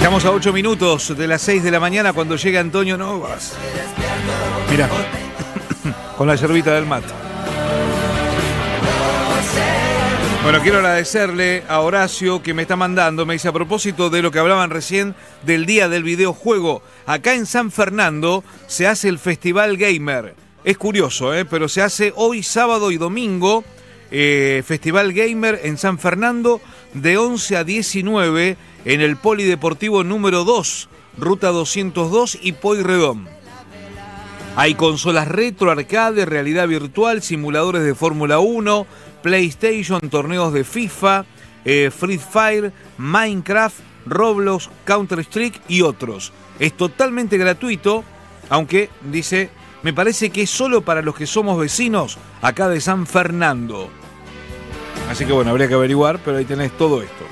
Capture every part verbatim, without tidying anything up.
Estamos a ocho minutos de las seis de la mañana cuando llega Antonio Novas. Mirá, con la yerbita del mate. Bueno, quiero agradecerle a Horacio que me está mandando, me dice a propósito de lo que hablaban recién del día del videojuego. Acá en San Fernando se hace el Festival Gamer. Es curioso, ¿eh? Pero se hace hoy sábado y domingo, eh, Festival Gamer en San Fernando de once a diecinueve en el Polideportivo número dos, Ruta doscientos dos y Pueyrredón. Hay consolas retro, arcade, realidad virtual, simuladores de Fórmula uno, PlayStation, torneos de FIFA, eh, Free Fire, Minecraft, Roblox, Counter-Strike y otros. Es totalmente gratuito, aunque, dice, me parece que es solo para los que somos vecinos acá de San Fernando. Así que bueno, habría que averiguar, pero ahí tenés todo esto.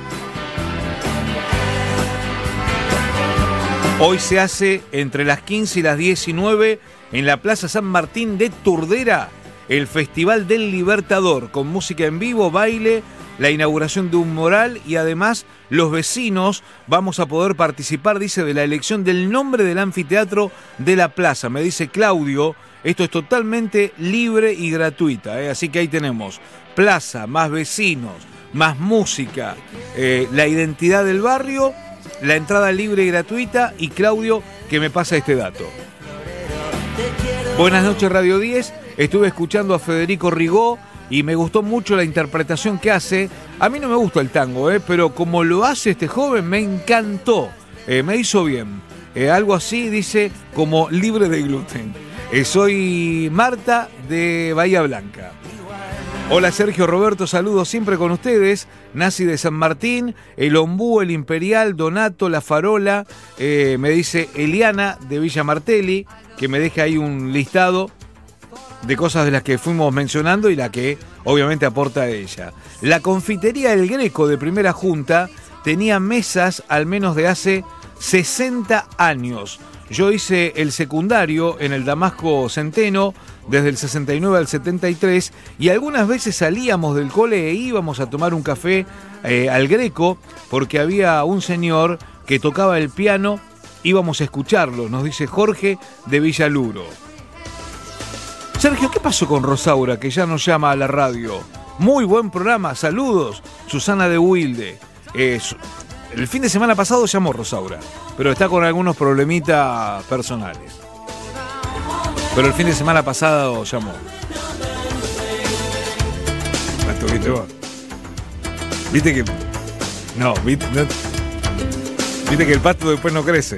Hoy se hace entre las quince y las diecinueve en la Plaza San Martín de Turdera el Festival del Libertador, con música en vivo, baile, la inauguración de un mural y además los vecinos vamos a poder participar, dice, de la elección del nombre del anfiteatro de la plaza. Me dice Claudio, esto es totalmente libre y gratuita, ¿eh? Así que ahí tenemos plaza, más vecinos, más música, eh, la identidad del barrio, la entrada libre y gratuita y Claudio que me pasa este dato. Buenas noches Radio diez, estuve escuchando a Federico Rigó y me gustó mucho la interpretación que hace. A mí no me gusta el tango, eh, pero como lo hace este joven me encantó, eh, me hizo bien. Eh, algo así dice como libre de gluten. Eh, soy Marta de Bahía Blanca. Hola Sergio, Roberto, saludos siempre con ustedes. Nazi de San Martín, el Ombú, el Imperial, Donato, La Farola, eh, me dice Eliana de Villa Martelli, que me deja ahí un listado de cosas de las que fuimos mencionando y la que obviamente aporta ella. La confitería El Greco de Primera Junta tenía mesas al menos de hace sesenta años. Yo hice el secundario en el Damasco Centeno desde el sesenta y nueve al setenta y tres y algunas veces salíamos del cole e íbamos a tomar un café eh, al Greco porque había un señor que tocaba el piano, íbamos a escucharlo, nos dice Jorge de Villaluro. Sergio, ¿qué pasó con Rosaura que ya nos llama a la radio? Muy buen programa, saludos, Susana de Wilde. Eh, el fin de semana pasado llamó Rosaura, pero está con algunos problemitas personales. Pero el fin de semana pasado llamó. ¿Viste vos? ¿Viste que...? No, ¿viste, no, ¿viste que el pasto después no crece?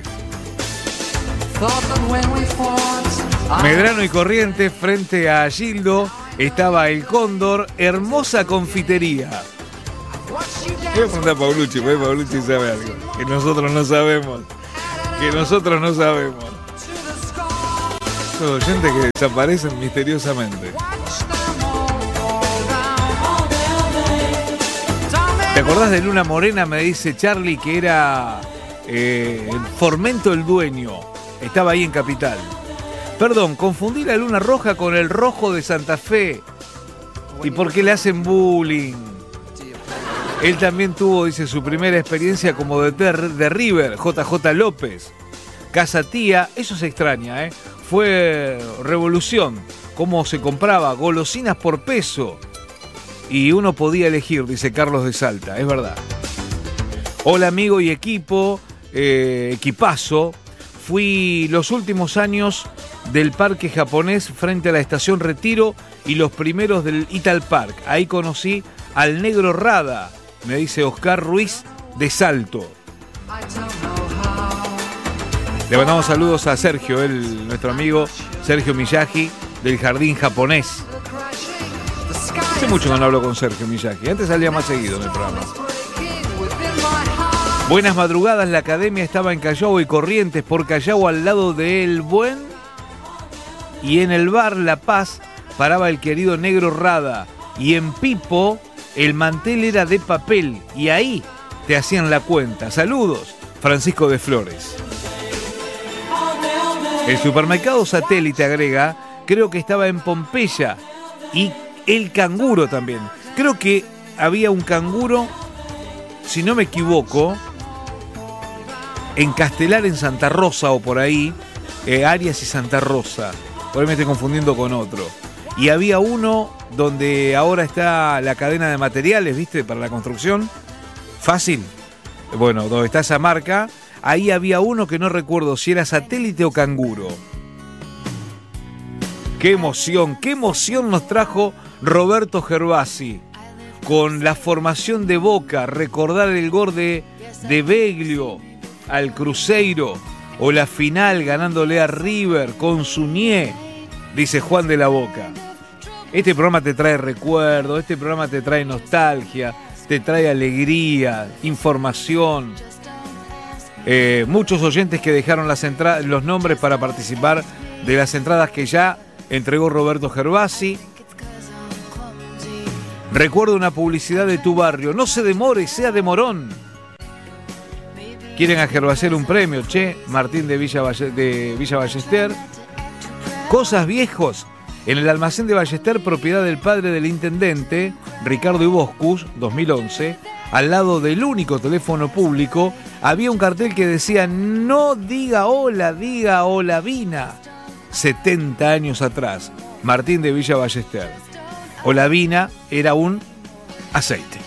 Medrano y Corrientes, frente a Gildo, estaba el Cóndor, hermosa confitería. Voy a preguntar a Paulucci, porque Paulucci sabe algo que nosotros no sabemos. Que nosotros no sabemos. Los oyentes que desaparecen misteriosamente. ¿Te acordás de Luna Morena? Me dice Charlie que era eh, Formento el dueño. Estaba ahí en Capital. Perdón, confundí la Luna Roja con el Rojo de Santa Fe. ¿Y por qué le hacen bullying? Él también tuvo, dice, su primera experiencia como de, ter- de River, J J López. Casa Tía, eso se extraña, ¿eh? Fue revolución, cómo se compraba golosinas por peso y uno podía elegir, dice Carlos de Salta, es verdad. Hola amigo y equipo, eh, equipazo, fui los últimos años del parque japonés frente a la estación Retiro y los primeros del Ital Park, ahí conocí al Negro Rada, me dice Oscar Ruiz de Salto. Le mandamos saludos a Sergio, él, nuestro amigo Sergio Miyagi del Jardín Japonés. Hace mucho que no hablo con Sergio Miyagi, antes salía más seguido en el programa. Buenas madrugadas, la academia estaba en Callao y Corrientes, por Callao al lado de El Buen. Y en el bar La Paz paraba el querido Negro Rada. Y en Pipo el mantel era de papel y ahí te hacían la cuenta. Saludos, Francisco de Flores. El supermercado Satélite agrega, creo que estaba en Pompeya y el Canguro también. Creo que había un canguro, si no me equivoco, en Castelar, en Santa Rosa o por ahí, eh, Arias y Santa Rosa. Por ahí me estoy confundiendo con otro. Y había uno donde ahora está la cadena de materiales, ¿viste? Para la construcción. Fácil. Bueno, donde está esa marca, ahí había uno que no recuerdo si era Satélite o Canguro. Qué emoción, qué emoción nos trajo Roberto Gervasi con la formación de Boca, recordar el gol de, de Beglio al Cruzeiro o la final ganándole a River con Suñé, dice Juan de la Boca. Este programa te trae recuerdos, este programa te trae nostalgia, te trae alegría, información. Eh, muchos oyentes que dejaron las entradas, los nombres para participar de las entradas que ya entregó Roberto Gervasi. Recuerdo una publicidad de Tu Barrio. No se demore, sea de Morón. Quieren a Gervasier un premio, che. Martín de Villa, Valle, de Villa Ballester. Cosas viejos. En el almacén de Ballester, propiedad del padre del intendente, Ricardo Iboscus, dos mil once, al lado del único teléfono público, había un cartel que decía: no diga hola, diga hola Vina. setenta años atrás, Martín de Villa Ballester. Olavina era un aceite.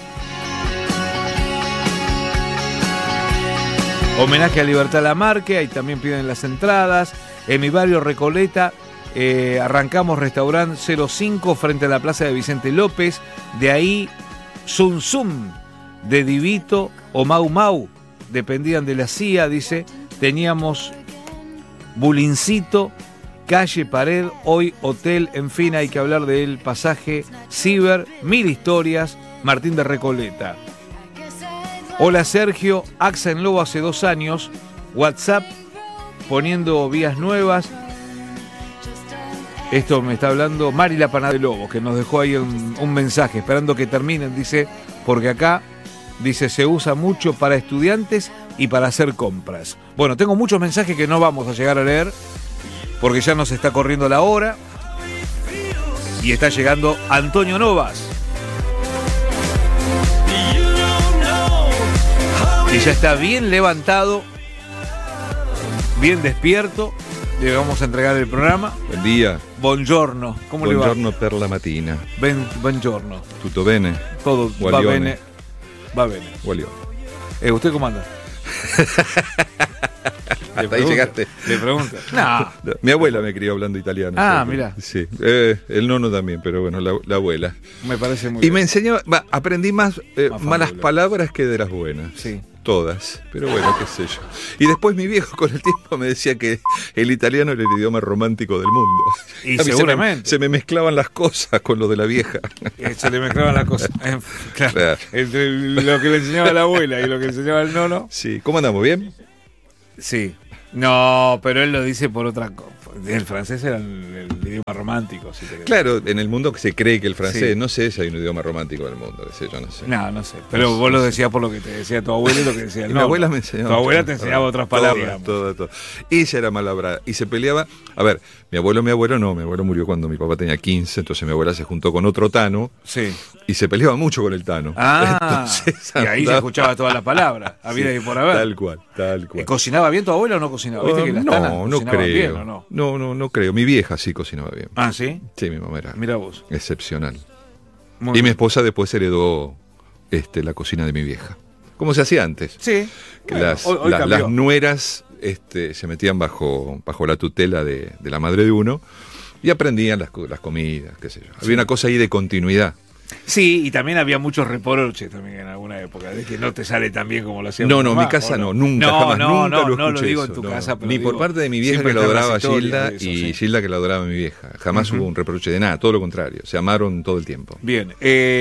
Homenaje a Libertad Lamarque, ahí también piden las entradas. En mi barrio Recoleta eh, arrancamos restaurante cero cinco frente a la plaza de Vicente López. De ahí Zum Zum de Divito o Mau Mau, dependían de la C I A, dice. Teníamos Bulincito, Calle Pared, hoy hotel, en fin, hay que hablar del pasaje Ciber, mil historias, Martín de Recoleta. Hola Sergio, AXA en Lobo hace dos años, WhatsApp poniendo vías nuevas. Esto me está hablando Mari la Panada de Lobo, que nos dejó ahí un, un mensaje, esperando que terminen, dice, porque acá, dice, se usa mucho para estudiantes y para hacer compras. Bueno, tengo muchos mensajes que no vamos a llegar a leer, porque ya nos está corriendo la hora. Y está llegando Antonio Novas. Y ya está bien levantado, bien despierto. Le vamos a entregar el programa. Buen día. Buongiorno. ¿Cómo le va? Buongiorno per la mattina. Ben, buongiorno. Tutto bene? Todo va bene. Va bene. Gualione. Eh, ¿Usted cómo anda? Hasta ahí llegaste. Le pregunto. No. Mi abuela me crió hablando italiano. Ah, ¿sí? Mira. Sí. Eh, el nono también, pero bueno, la, la abuela. Me parece muy Y bien. me enseñó, va, aprendí más, eh, Más malas fábula. palabras que de las buenas. Sí. Todas, pero bueno, qué sé yo. Y después mi viejo con el tiempo me decía que el italiano era el idioma romántico del mundo. Y a mí seguramente. Se me, se me mezclaban las cosas con lo de la vieja. Eh, Se le mezclaban las cosas. Eh, claro. Claro. Entre lo que le enseñaba la abuela y lo que le enseñaba el nono. Sí, ¿cómo andamos? ¿Bien? Sí. No, pero él lo dice por otra cosa. El francés era el, el idioma romántico, si te querés. Claro, en el mundo que se cree que el francés, Sí. no sé si hay un idioma romántico del mundo, qué sé yo, no sé. No, no sé. Pero vos lo decías por lo que te decía tu abuela y lo que decía el Y mi nono. abuela me enseñaba. Tu abuela otras te enseñaba otras palabras. Todo, todo, todo. Ella era malabrada y se peleaba. A ver, mi abuelo, mi abuelo no, mi abuelo murió cuando mi papá tenía quince, entonces mi abuela se juntó con otro Tano Sí. y se peleaba mucho con el Tano. Ah, Entonces, y ahí se andaba- escuchaba todas las palabras. Había Sí, y por haber. Tal cual, tal cual. ¿Cocinaba bien tu abuela o no cocinaba? ¿Viste que las no, tanas no cocinaban creo. bien o no? No, no, no creo. Mi vieja sí cocinaba bien. Ah, ¿sí? Sí, mi mamá era Mira vos. excepcional. Muy Y mi bien. esposa después heredó este, la cocina de mi vieja. Como se hacía antes. Sí. Que Bueno, las, hoy- hoy la- cambió. las nueras este, se metían bajo, bajo la tutela de, de la madre de uno y aprendían las, co- las comidas, qué sé yo. Había Sí. una cosa ahí de continuidad. Sí, y también había muchos reproches también en alguna época, de que no te sale tan bien como lo hacía No, mi no, mamá, mi casa ¿o no, nunca, no, jamás, no, nunca no, lo no escuché lo digo eso, en tu no. casa, pero Ni digo, por parte de mi vieja siempre que lo están las adoraba a historias Gilda de eso, y sí. Gilda que lo adoraba a mi vieja. Jamás Ujú. hubo un reproche de nada, todo lo contrario. Se amaron todo el tiempo. Bien.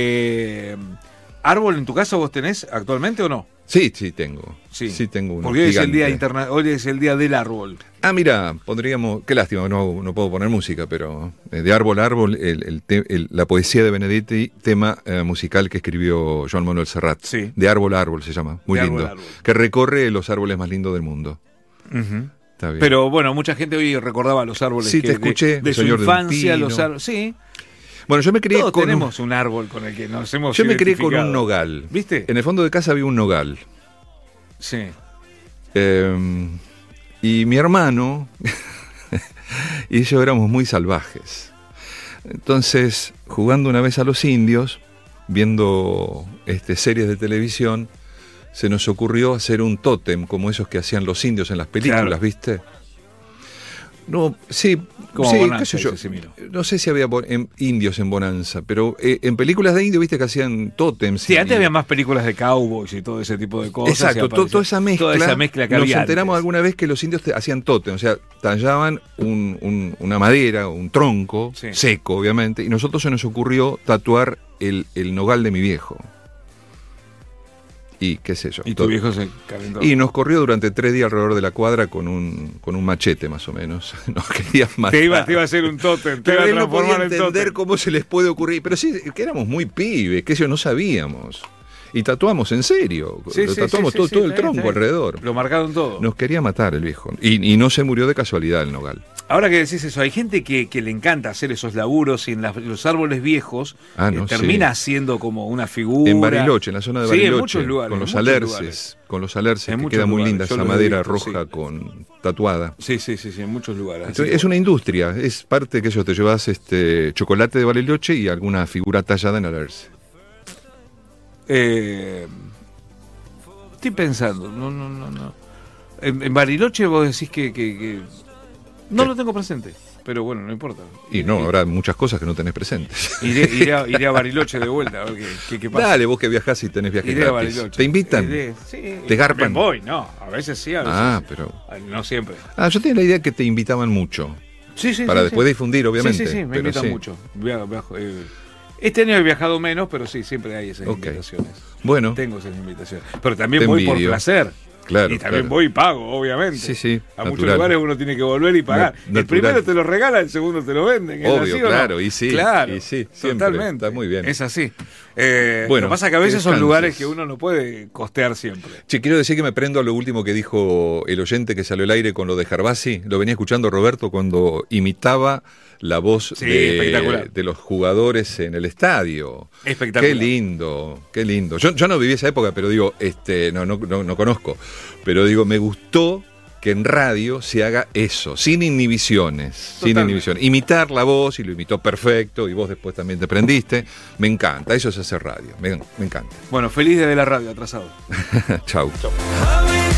Eh, ¿Árbol en tu casa vos tenés actualmente o no? Sí, sí tengo. Sí. Sí, tengo uno. Porque hoy es, el gigante. día interna hoy es el día del árbol. Ah, mira, pondríamos, qué lástima, no, no puedo poner música, pero eh, de árbol a árbol, el, el te- el- la poesía de Benedetti, tema eh, musical que escribió Joan Manuel Serrat. Sí. De árbol a árbol se llama, muy De lindo. árbol a árbol. Que recorre los árboles más lindos del mundo. Ujú. Está bien. Pero bueno, mucha gente hoy recordaba los árboles Sí, que te escuché, de, de el su señor de un infancia, pino. los árboles. Sí, bueno, yo me crié todos con tenemos un, un árbol con el que nos hemos yo me crié con identificado. un nogal. ¿Viste? En el fondo de casa había un nogal. Sí. Eh, y mi hermano y yo éramos muy salvajes. Entonces, jugando una vez a los indios, viendo este, series de televisión, se nos ocurrió hacer un tótem como esos que hacían los indios en las películas, claro. ¿Viste? No, sí, como sí, Bonanza, qué sé yo. Ese No sé si había en, indios en Bonanza, pero eh, en películas de indios, viste que hacían tótems. Sí, y, antes había más películas de cowboys y todo ese tipo de cosas. Exacto, to, toda esa mezcla. Toda esa mezcla que nos había enteramos antes. alguna vez que los indios te, hacían tótems, o sea, tallaban un, un, una madera, un tronco, sí. seco, obviamente, y nosotros se nos ocurrió tatuar el, el nogal de mi viejo. Y qué sé yo. Y tu todo. Viejo se calentó. Y nos corrió durante tres días alrededor de la cuadra con un, con un machete, más o menos. Nos querían matar. Te iba, te iba a hacer un tótem, te iba a transformar en tótem. Entender cómo se les puede ocurrir. Pero sí, que éramos muy pibes, que eso no sabíamos. Y tatuamos en serio. Sí, Lo sí, tatuamos sí, todo, sí, todo sí, el tronco sí, sí. alrededor. Lo marcaron todo. Nos quería matar el viejo. Y, y no se murió de casualidad el nogal. Ahora que decís eso, hay gente que, que le encanta hacer esos laburos y en las, los árboles viejos ah, no, eh, termina sí. siendo como una figura. En Bariloche, en la zona de Bariloche. Sí, en muchos lugares. Con los alerces. Lugares. Con los alerces, en que queda muy lugares. linda Yo esa madera visto, roja sí. con tatuada. Sí, sí, sí, sí, en muchos lugares. Entonces, es una industria, es parte que ellos te llevas este chocolate de Bariloche y alguna figura tallada en alerce. Eh, estoy pensando, no, no, no, no. En, en Bariloche vos decís que, que, que... no ¿Qué? Lo tengo presente, pero bueno, no importa. Y no, habrá muchas cosas que no tenés presentes. Iré, iré, a, iré a Bariloche de vuelta a ver qué, qué, qué pasa. Dale, vos que viajás y tenés viajes iré a gratis. Bariloche. ¿Te invitan? Iré, sí, ¿Te garpan? Me voy, no, a veces sí, a veces Ah, sí. pero... No siempre. Ah, yo tenía la idea que te invitaban mucho. Sí, sí, Para sí, después sí. difundir, obviamente. Sí, sí, sí, me pero invitan sí. mucho. Viajo, viajo, eh, este año he viajado menos, pero sí, siempre hay esas okay. invitaciones. Bueno. Tengo esas invitaciones. Pero también Te voy envidio. por placer. Claro, y también claro. voy y pago, obviamente. Sí, sí. A natural. muchos lugares uno tiene que volver y pagar. Na- el primero te lo regala, el segundo te lo venden. ¿Es Obvio, así, claro, o no? y sí. Claro, y sí, siempre. totalmente. Está muy bien. Es así. Eh, Bueno, lo que pasa es que a veces son descanses. lugares que uno no puede costear siempre. Che, quiero decir que me prendo a lo último que dijo el oyente que salió al aire con lo de Gervasi. Lo venía escuchando Roberto cuando imitaba la voz Sí, de, espectacular. de los jugadores en el estadio. Espectacular. Qué lindo, qué lindo. Yo, yo no viví esa época, pero digo, este, no, no, no, no conozco. Pero digo, me gustó que en radio se haga eso, sin inhibiciones, sin Totalmente. inhibiciones. Imitar la voz, y lo imitó perfecto, y vos después también te prendiste. Me encanta, eso es hacer radio, me, me encanta. Bueno, feliz de ver la radio atrasado. Chau. Chau.